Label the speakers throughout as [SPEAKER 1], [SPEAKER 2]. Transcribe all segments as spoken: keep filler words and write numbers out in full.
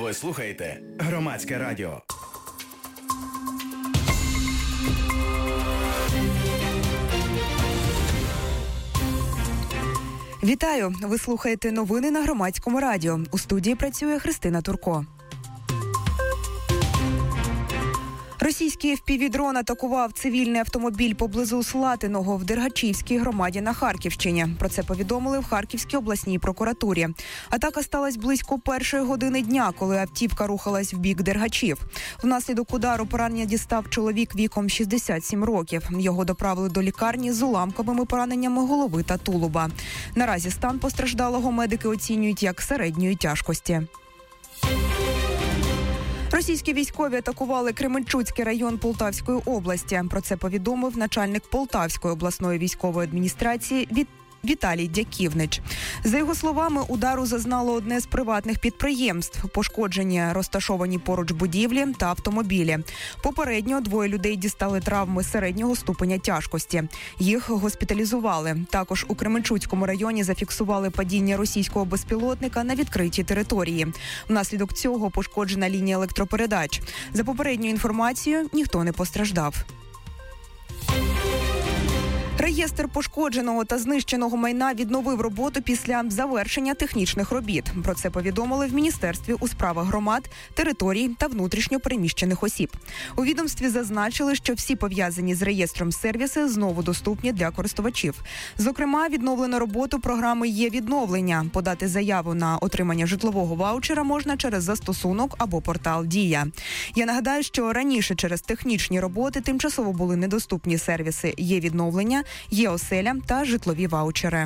[SPEAKER 1] Ви слухаєте Громадське радіо.
[SPEAKER 2] Вітаю! Ви слухаєте новини на Громадському радіо. У студії працює Христина Турко. Російський еф пі ві-дрон атакував цивільний автомобіль поблизу Слатиного в Дергачівській громаді на Харківщині. Про це повідомили в Харківській обласній прокуратурі. Атака сталася близько першої години дня, коли автівка рухалась в бік Дергачів. Внаслідок удару поранення дістав чоловік віком шістдесят сім років. Його доправили до лікарні з уламковими пораненнями голови та тулуба. Наразі стан постраждалого медики оцінюють як середньої тяжкості. Російські військові атакували Кременчуцький район Полтавської області. Про це повідомив начальник Полтавської обласної військової адміністрації від Віталій Дяківнич. За його словами, удару зазнало одне з приватних підприємств. Пошкоджені розташовані поруч будівлі та автомобілі. Попередньо двоє людей дістали травми середнього ступеня тяжкості. Їх госпіталізували. Також у Кременчуцькому районі зафіксували падіння російського безпілотника на відкритій території. Внаслідок цього пошкоджена лінія електропередач. За попередньою інформацією, ніхто не постраждав. Реєстр пошкодженого та знищеного майна відновив роботу після завершення технічних робіт. Про це повідомили в Міністерстві у справах громад, територій та внутрішньо переміщених осіб. У відомстві зазначили, що всі пов'язані з реєстром сервіси знову доступні для користувачів. Зокрема, відновлено роботу програми «Є-відновлення». Подати заяву на отримання житлового ваучера можна через застосунок або портал «Дія». Я нагадаю, що раніше через технічні роботи тимчасово були недоступні сервіси «Є-відновлення», «Є-оселя» та житлові ваучери.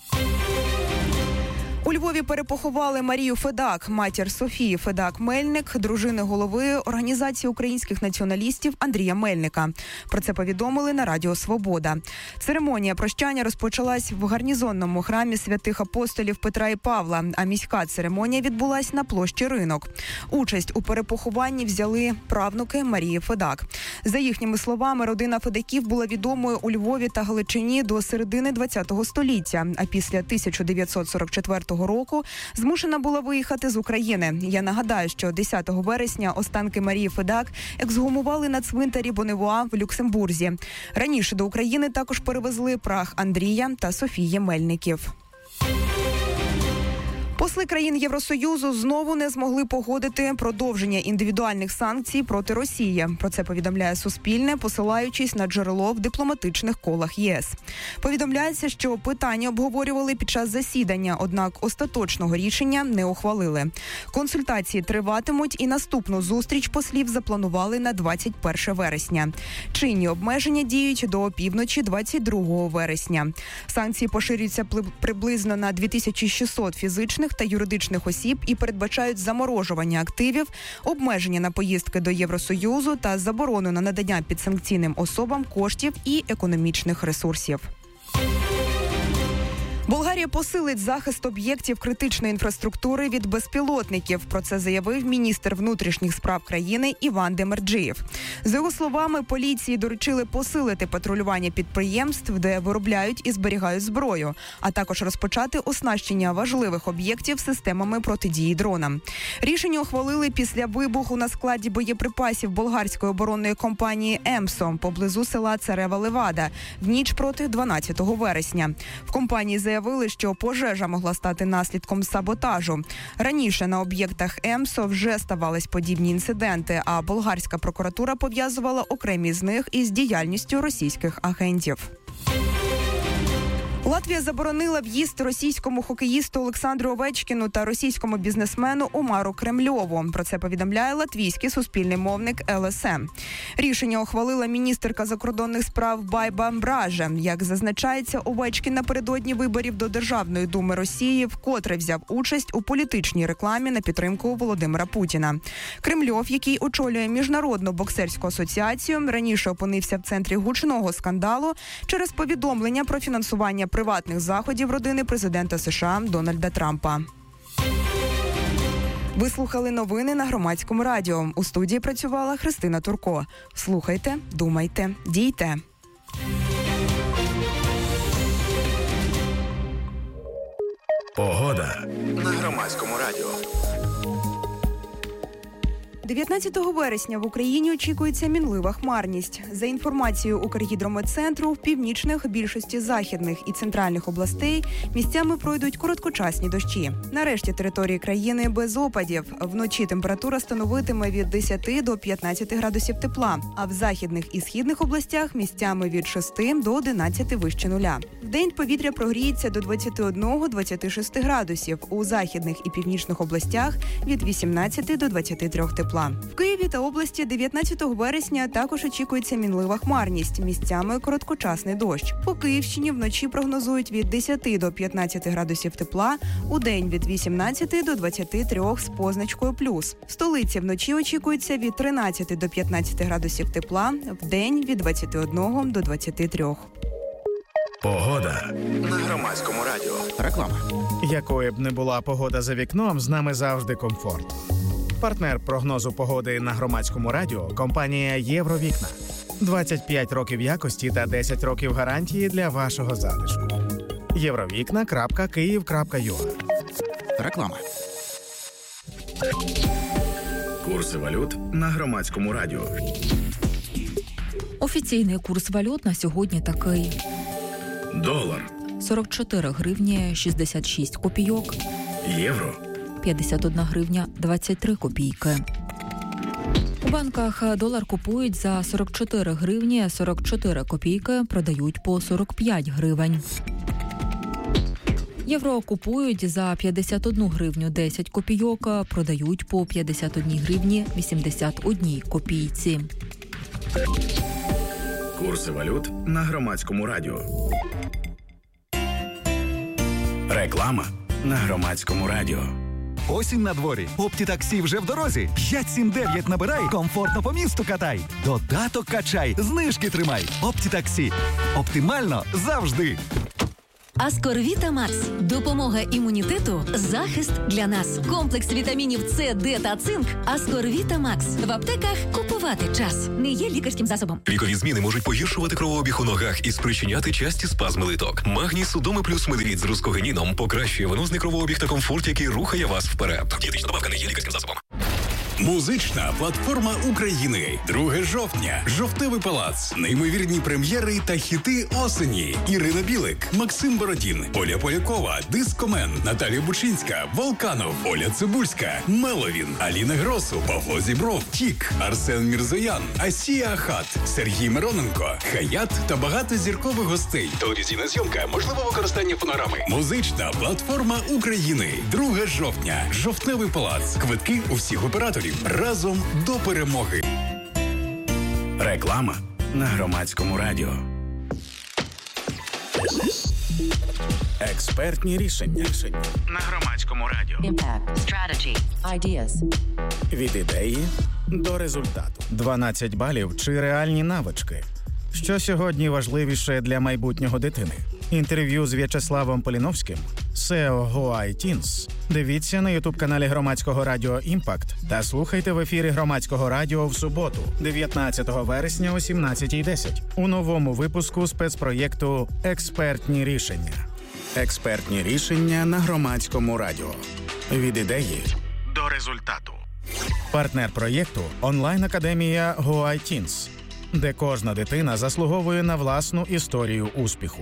[SPEAKER 2] У Львові перепоховали Марію Федак, матір Софії Федак-Мельник, дружини голови Організації українських націоналістів Андрія Мельника. Про це повідомили на Радіо Свобода. Церемонія прощання розпочалась в гарнізонному храмі святих апостолів Петра і Павла, а міська церемонія відбулась на площі Ринок. Участь у перепохованні взяли правнуки Марії Федак. За їхніми словами, родина Федаків була відомою у Львові та Галичині до середини ХХ століття, а після тисяча дев'ятсот сорок четвертого року змушена була виїхати з України. Я нагадаю, що десятого вересня останки Марії Федак ексгумували на цвинтарі Боневуа в Люксембурзі. Раніше до України також перевезли прах Андрія та Софії Мельників. Посли країн Євросоюзу знову не змогли погодити продовження індивідуальних санкцій проти Росії. Про це повідомляє Суспільне, посилаючись на джерело в дипломатичних колах ЄС. Повідомляється, що питання обговорювали під час засідання, однак остаточного рішення не ухвалили. Консультації триватимуть і наступну зустріч послів запланували на двадцять перше вересня. Чинні обмеження діють до опівночі двадцять другого вересня. Санкції поширюються приблизно на дві тисячі шістсот фізичних та юридичних осіб і передбачають заморожування активів, обмеження на поїздки до Євросоюзу та заборону на надання підсанкційним особам коштів і економічних ресурсів. Болгарія посилить захист об'єктів критичної інфраструктури від безпілотників. Про це заявив міністр внутрішніх справ країни Іван Демерджиєв. За його словами, поліції доручили посилити патрулювання підприємств, де виробляють і зберігають зброю, а також розпочати оснащення важливих об'єктів системами протидії дронам. Рішення ухвалили після вибуху на складі боєприпасів болгарської оборонної компанії «Емсо» поблизу села Царева-Левада в ніч проти дванадцятого вересня. В компанії заявили, Заявили, що пожежа могла стати наслідком саботажу. Раніше на об'єктах «Емсо» вже ставались подібні інциденти, а болгарська прокуратура пов'язувала окремі з них із діяльністю російських агентів. Латвія заборонила в'їзд російському хокеїсту Олександру Овечкіну та російському бізнесмену Омару Кремльову. Про це повідомляє латвійський суспільний мовник ел ес ем. Рішення ухвалила міністерка закордонних справ Байба Бража. Як зазначається, Овечкін напередодні виборів до Державної думи Росії вкотре взяв участь у політичній рекламі на підтримку Володимира Путіна. Кремльов, який очолює Міжнародну боксерську асоціацію, раніше опинився в центрі гучного скандалу через повідомлення про фінансування приватних заходів родини президента США Дональда Трампа. Ви слухали новини на Громадському радіо. У студії працювала Христина Турко. Слухайте, думайте, дійте.
[SPEAKER 1] Погода на Громадському радіо.
[SPEAKER 2] дев'ятнадцятого вересня в Україні очікується мінлива хмарність. За інформацією Укргідрометцентру, в північних, більшості західних і центральних областей місцями пройдуть короткочасні дощі. Нарешті території країни без опадів. Вночі температура становитиме від десяти до п'ятнадцяти градусів тепла, а в західних і східних областях місцями від шести до одинадцяти вище нуля. Вдень повітря прогріється до двадцяти одного - двадцяти шести градусів, у західних і північних областях від вісімнадцяти до двадцяти трьох тепла. В Києві та області дев'ятнадцятого вересня також очікується мінлива хмарність, місцями короткочасний дощ. По Київщині вночі прогнозують від десяти до п'ятнадцяти градусів тепла, удень від вісімнадцяти до двадцяти трьох з позначкою плюс. В столиці вночі очікується від тринадцяти до п'ятнадцяти градусів тепла, вдень від двадцяти одного до двадцяти трьох.
[SPEAKER 1] Погода на Громадському радіо.
[SPEAKER 3] Реклама.
[SPEAKER 4] Якою б не була погода за вікном, з нами завжди комфорт. Партнер прогнозу погоди на Громадському радіо – компанія «Євровікна». двадцять п'ять років якості та десять років гарантії для вашого затишку. євровікна крапка київ крапка ю а.
[SPEAKER 3] Реклама.
[SPEAKER 1] Курси валют на Громадському радіо.
[SPEAKER 5] Офіційний курс валют на сьогодні такий.
[SPEAKER 1] Долар.
[SPEAKER 5] сорок чотири гривні шістдесят шість копійок.
[SPEAKER 1] Євро.
[SPEAKER 5] п'ятдесят одна гривня двадцять три копійки. У банках долар купують за сорок чотири гривні сорок чотири копійки, продають по сорок п'ять гривень. Євро купують за п'ятдесят одну гривню десять копійок, продають по п'ятдесят одні гривні вісімдесят одній копійці.
[SPEAKER 1] Курси валют на Громадському радіо. Реклама на Громадському радіо.
[SPEAKER 6] Осінь на дворі. Оптітаксі вже в дорозі. п'ять сім дев'ять набирай, комфортно по місту катай. Додаток качай, знижки тримай. Оптітаксі. Оптимально завжди.
[SPEAKER 7] Аскорвіта Макс. Допомога імунітету, захист для нас. Комплекс вітамінів С, Д та цинк. Аскорвіта Макс. В аптеках купувати час. Не є лікарським засобом.
[SPEAKER 8] Вікові зміни можуть погіршувати кровообіг у ногах і спричиняти часті спазми литок. Магній Судоми плюс Медрід з рускогеніном покращує венозний кровообіг та комфорт, який рухає вас вперед. Дієтична добавка не є лікарським засобом.
[SPEAKER 9] Музична платформа України. друге жовтня. Жовтневий палац. Неймовірні прем'єри та хіти осені. Ірина Білик, Максим Бородін, Оля Полякова, Дискомен, Наталія Бучинська, Волканов, Оля Цибульська, Меловін, Аліна Гросу, Павло Зібров, Тік, Арсен Мірзоян, Асія Ахат, Сергій Мироненко, Хаят та багато зіркових гостей. Телевізійна зйомка, можливо використання фонограми. Музична платформа України. друге жовтня. Жовтневий палац. Квитки у всіх операторів. Разом до перемоги.
[SPEAKER 1] Реклама на Громадському радіо. Експертні рішення на Громадському радіо.
[SPEAKER 10] Impact, strategy, ideas.
[SPEAKER 1] Від ідеї до результату.
[SPEAKER 4] дванадцять балів чи реальні навички? Що сьогодні важливіше для майбутнього дитини? Інтерв'ю з В'ячеславом Поліновським, сео GoITeens. Дивіться на ютуб-каналі Громадського радіо «Імпакт» та слухайте в ефірі Громадського радіо в суботу, дев'ятнадцятого вересня о сімнадцятій десять у новому випуску спецпроєкту «Експертні рішення».
[SPEAKER 1] Експертні рішення на Громадському радіо. Від ідеї до результату.
[SPEAKER 4] Партнер проєкту – онлайн-академія GoITeens, де кожна дитина заслуговує на власну історію успіху.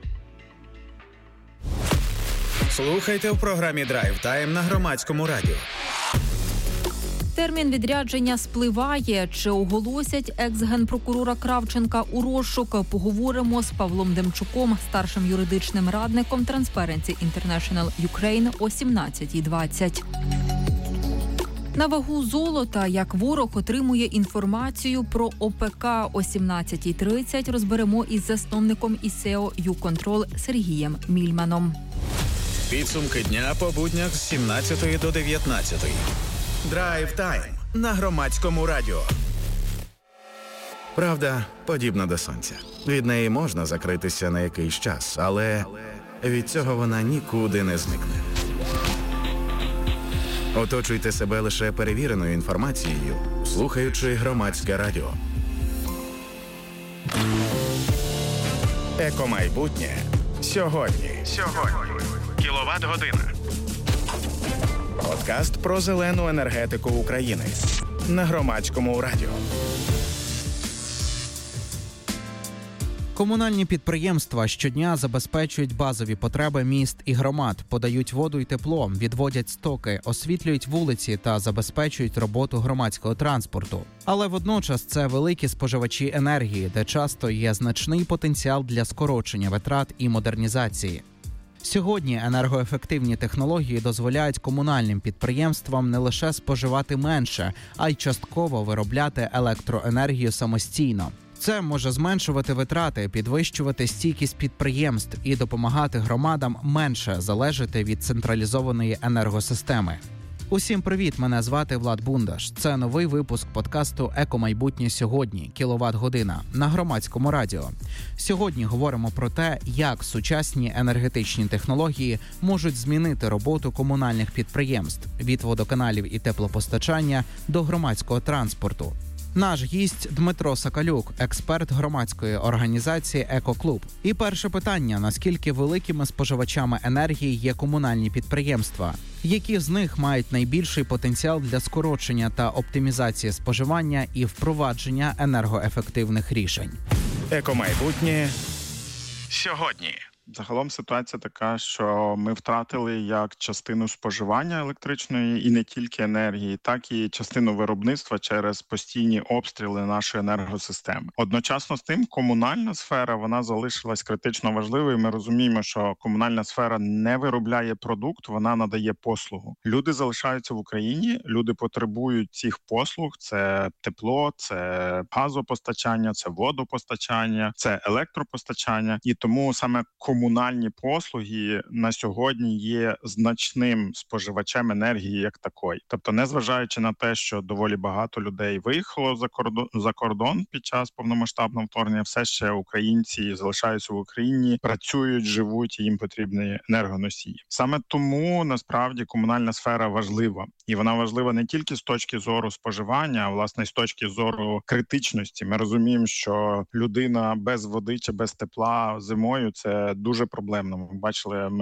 [SPEAKER 1] Слухайте в програмі «Драйв Тайм» на Громадському радіо.
[SPEAKER 5] Термін відрядження спливає. Чи оголосять екс-генпрокурора Кравченка у розшук? Поговоримо з Павлом Демчуком, старшим юридичним радником Transparency International Ukraine о сімнадцятій двадцять. На вагу золота, як ворог отримує інформацію про ОПК о сімнадцятій тридцять, розберемо із засновником і сео «Юконтрол» Сергієм Мільманом.
[SPEAKER 1] Підсумки дня по буднях з сімнадцятої до дев'ятнадцятої. Драйв Тайм на Громадському радіо. Правда подібна до сонця. Від неї можна закритися на якийсь час, але від цього вона нікуди не зникне. Оточуйте себе лише перевіреною інформацією, слухаючи Громадське радіо. Екомайбутнє сьогодні. Сьогодні. Кіловат-година. Подкаст про зелену енергетику України.
[SPEAKER 4] на Громадському радіо.
[SPEAKER 3] Комунальні підприємства щодня забезпечують базові потреби міст і громад, подають воду і тепло, відводять стоки, освітлюють вулиці та забезпечують роботу громадського транспорту. Але водночас це великі споживачі енергії, де часто є значний потенціал для скорочення витрат і модернізації. Сьогодні енергоефективні технології дозволяють комунальним підприємствам не лише споживати менше, а й частково виробляти електроенергію самостійно. Це може зменшувати витрати, підвищувати стійкість підприємств і допомагати громадам менше залежати від централізованої енергосистеми. Усім привіт, мене звати Влад Бундаш. Це новий випуск подкасту «Екомайбутнє сьогодні. Кіловат-година» на Громадському радіо. Сьогодні говоримо про те, як сучасні енергетичні технології можуть змінити роботу комунальних підприємств від водоканалів і теплопостачання до громадського транспорту. Наш гість Дмитро Соколюк, експерт громадської організації «Екоклуб». І перше питання – наскільки великими споживачами енергії є комунальні підприємства? Які з них мають найбільший потенціал для скорочення та оптимізації споживання і впровадження енергоефективних рішень?
[SPEAKER 4] Екомайбутнє сьогодні.
[SPEAKER 11] Загалом ситуація така, що ми втратили як частину споживання електричної і не тільки енергії, так і частину виробництва через постійні обстріли нашої енергосистеми. Одночасно з тим, комунальна сфера, вона залишилась критично важливою. Ми розуміємо, що комунальна сфера не виробляє продукт, вона надає послугу. Люди залишаються в Україні, люди потребують цих послуг. Це тепло, це газопостачання, це водопостачання, це електропостачання. І тому саме комунальні послуги на сьогодні є значним споживачем енергії як такої. Тобто, незважаючи на те, що доволі багато людей виїхало за кордон, за кордон під час повномасштабного вторгнення, все ще українці залишаються в Україні, працюють, живуть, і їм потрібні енергоносії. Саме тому, насправді, комунальна сфера важлива. І вона важлива не тільки з точки зору споживання, а, власне, з точки зору критичності. Ми розуміємо, що людина без води чи без тепла зимою – це дуже проблемно. Ми бачили